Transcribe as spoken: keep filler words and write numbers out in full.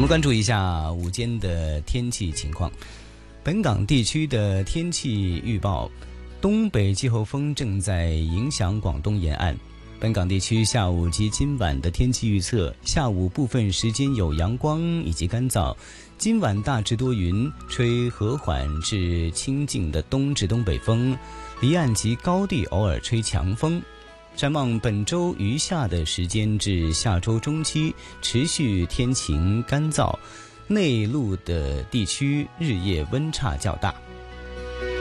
们关注一下午间的天气情况。本港地区的天气预报，东北季候风正在影响广东沿岸。本港地区下午及今晚的天气预测，下午部分时间有阳光以及干燥，今晚大致多云，吹和缓至清劲的东至东北风，离岸及高地偶尔吹强风。展望本周余下的时间至下周中期，持续天晴干燥，内陆的地区日夜温差较大。